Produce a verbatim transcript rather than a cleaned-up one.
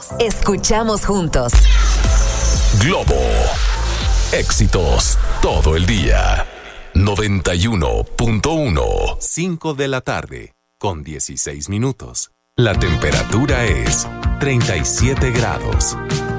Escuchamos juntos. Globo. Éxitos todo el día. noventa y uno punto uno. cinco de la tarde con dieciséis minutos. La temperatura es treinta y siete grados.